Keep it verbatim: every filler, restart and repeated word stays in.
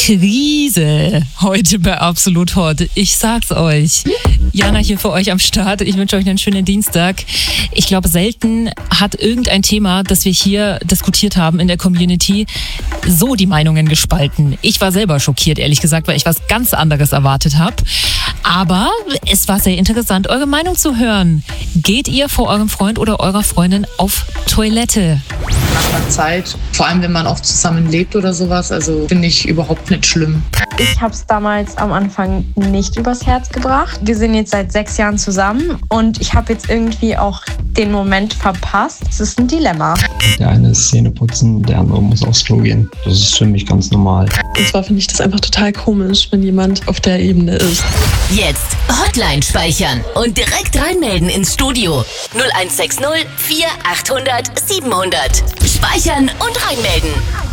Krise heute bei Absolut Hot. Ich sag's euch. Jana hier für euch am Start. Ich wünsche euch einen schönen Dienstag. Ich glaube, selten hat irgendein Thema, das wir hier diskutiert haben in der Community, so die Meinungen gespalten. Ich war selber schockiert, ehrlich gesagt, weil ich was ganz anderes erwartet habe. Aber es war sehr interessant, eure Meinung zu hören. Geht ihr vor eurem Freund oder eurer Freundin auf Toilette? Nach einer Zeit, vor allem wenn man auch zusammen lebt oder sowas, also finde ich überhaupt nicht schlimm. Ich habe es damals am Anfang nicht übers Herz gebracht. Wir sind jetzt seit sechs Jahren zusammen und ich habe jetzt irgendwie auch den Moment verpasst. Es ist ein Dilemma. Der eine ist Zähne putzen, der andere muss aufs Klo gehen. Das ist für mich ganz normal. Und zwar finde ich das einfach total komisch, wenn jemand auf der Ebene ist. Jetzt Hotline speichern und direkt reinmelden ins Studio. null eins sechs null vier achthundert siebenhundert. Speichern und reinmelden.